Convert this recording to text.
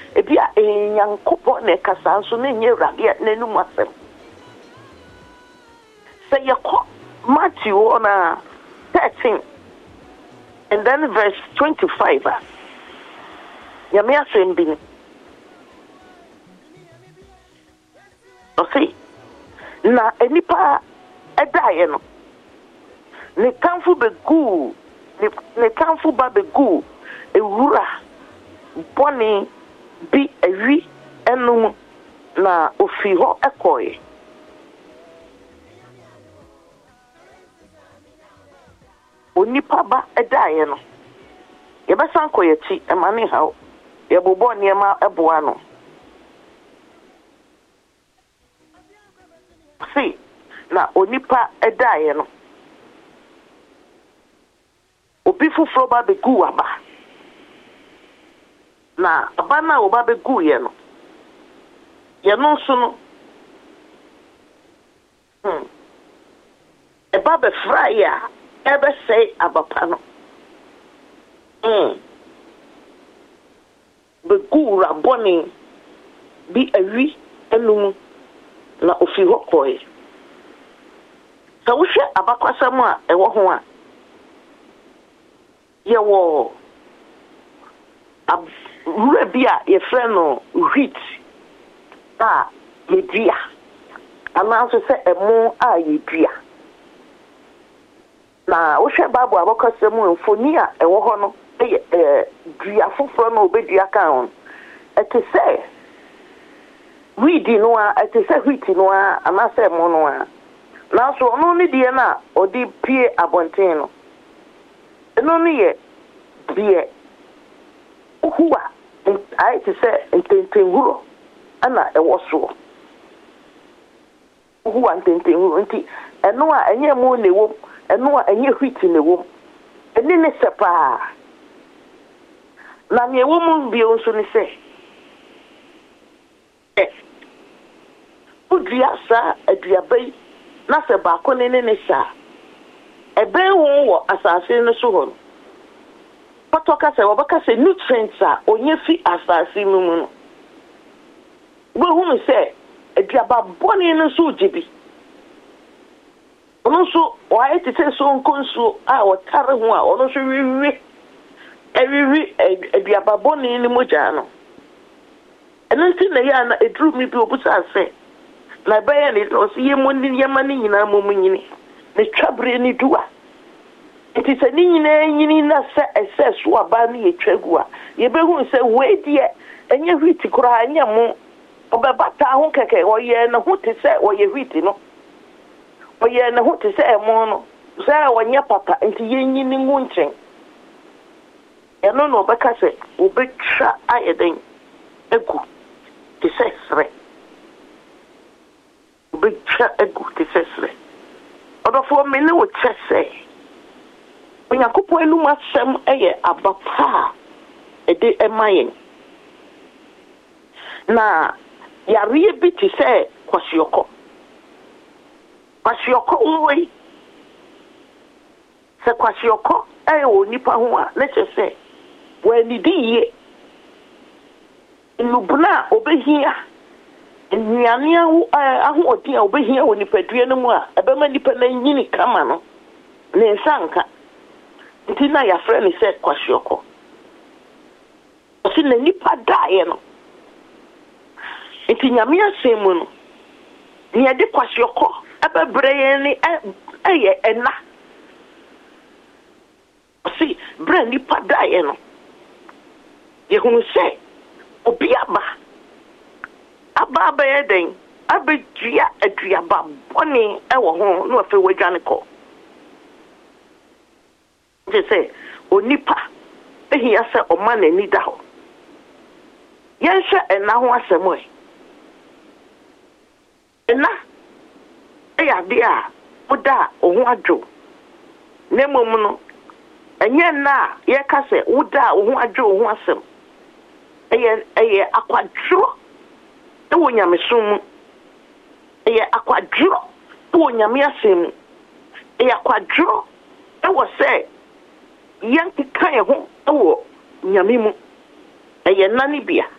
ebi a Nyankopɔn na kasa so ne nye Awurade n'anum asɛm sɛ yɛkɔ Matthew 13 and then verse 25 Nyame asɛm bi ni ɔse na enipa ɛdaeɛ no ne kamfo begu ne kamfo ba begu ewura bɔne bi awi ɛnum na ofi hɔ ɛkɔe onipa ba ɛdaeɛ no yɛbɛsan kɔ yɛkyi ɛma ne haw yɛbobɔ nneɛma ɛboa no si na onipa ɛdaeɛ no obi foforɔ ba begu aba na aba na oba begu yɛ no yɛno nso no ɛba bɛfra yɛ a ɛbɛsɛe abapa no begu rabɔne bi awi anum na ofi hɔ kɔe sɛ wohwɛ abakwasɛm a ɛwɔ ho a yɛwɔ wura bi a yɛfrɛ no wheat a yɛdua anaasɛ sɛ ɛmo a yɛdua na wohwɛ Bible abakɔsɛm mu mfoni a ɛwɔ hɔ no ɛyɛ dua foforɔ na obɛdua ka ho ɛte sɛ wheat no a ɛte sɛ wheat no a anaasɛ ɛmo no a nanso ɔno ne deɛ no a ɔde pie abɔnten no ɛno no yɛ deɛ uhu a ayɛ te sɛ ntentenhuro ana ɛwɔ soɔ uhu a ntentenhuro nti ɛno a ɛnyɛ mu na ɛwɔ ɛno a ɛnyɛ wheat na ɛwɔ ɛne ne sɛ paa na nea ɛwɔ mu bio nso ne sɛ udua saa aduaba yi na sɛ baako ne ne saa ɛbɛn ho wɔ asase no so hɔ no pɔtɔ kasa wɔbɛka sɛ nutrients a onye fi asase mu no wohu sɛ aduaba bɔne no so gye bi ɔno nso ɔayɛ te sɛ so nkonsuo a wɔtare ho a ɔno nso ɛwiwi aduaba bɔne no mogya no ɛno nti na yɛ na ɛduru mi bi obusa sɛ na ɛbɛyɛ ne ɔsɛ yɛma ne nyinaa mu nyini ne twabere ne duwa nti sɛ ne nyinaa nyini na sɛ ɛsɛ so aba no yɛtwa gu a yɛbɛhu sɛ wei deɛ ɛnyɛ wheat koraa ɛnyɛ mo ɔbɛbata ho kɛkɛ ɔyɛ ne ho te sɛ ɔyɛ wheat no ɔyɛ ne ho te sɛ ɛmo no sɛ ɔnyɛ papa nti yɛnyini ngu nkyɛn ɛno na ɔbɛka sɛ ɔbɛtwa ayɛ den agu te sɛ serɛ ɔbɛtwa agu te sɛ serɛ ɔdɔfoɔ me ne wo kyɛ sɛ Onyankopɔn anum asɛm ɛyɛ aba pa a ɛde ɛma yɛn na yareɛ bi te sɛ kwasiɔkɔ wei sɛ kwasiɔkɔ ɛyɛ wɔ nipa ho a ne kyɛ sɛ wɔanidi yie nnubuna a obɛhia nnuane ahoɔden a obɛhia wɔ nipadua no mu a ɛbɛma nipa no nyini kama no ne nsa nka nti na yɛafrɛ ne sɛ kwasiɔkɔ ɔsi na nipa daeɛ no nti Nyame asɛm mu no nea yɛde kwasiɔkɔ ɛbɛbrɛ yɛn ne ɛyɛ ɛna ɔsi brɛ nipa daeɛ no yɛhunu sɛ obi aba abɛyɛ den abɛdua aduaba bɔne ɛwɔ ho na afei wadwane kɔ nti sɛ onipa ehia sɛ ɔma n'ani da hɔ yɛnhwɛ ɛna ho asɛm ɛna ɛyɛ ade a woda a ɔho adwo na mmom no ɛnyɛ nna a yɛka sɛ woda a ɔho adwo ɔho asɛm ɛyɛ akwadworɔ ɛwɔ nyamesom mu ɛyɛ akwadworɔ ɛwɔ Nyame asɛm mu ɛyɛ akwadworɔ ɛwɔ sɛ yɛnkeka yɛn ho ɛwɔ Nyame mu ɛyɛ nane bia